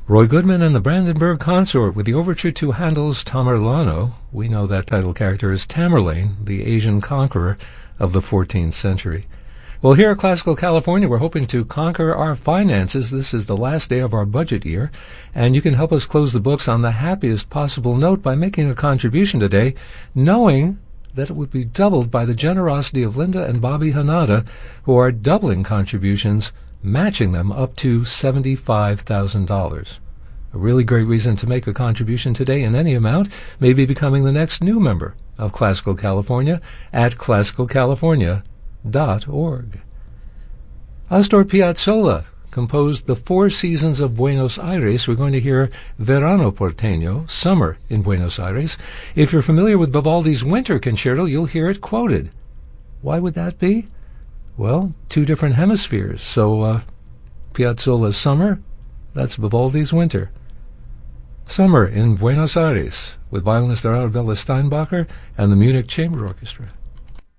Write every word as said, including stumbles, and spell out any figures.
Roy Goodman and the Brandenburg Consort with the overture to Handel's Tamerlano. We know that title character as Tamerlane, the Asian conqueror of the fourteenth century. Well, here at Classical California, we're hoping to conquer our finances. This is the last day of our budget year, and you can help us close the books on the happiest possible note by making a contribution today, knowing that it would be doubled by the generosity of Linda and Bobby Hanada, who are doubling contributions, matching them up to seventy-five thousand dollars. A really great reason to make a contribution today in any amount, maybe becoming the next new member of Classical California at classical california dot org. Astor Piazzolla composed the Four Seasons of Buenos Aires. We're going to hear Verano Porteño, Summer in Buenos Aires. If you're familiar with Vivaldi's Winter Concerto, you'll hear it quoted. Why would that be? Well, two different hemispheres. So uh, Piazzolla's Summer, that's Vivaldi's Winter. Summer in Buenos Aires with violinist Arabella Steinbacher and the Munich Chamber Orchestra.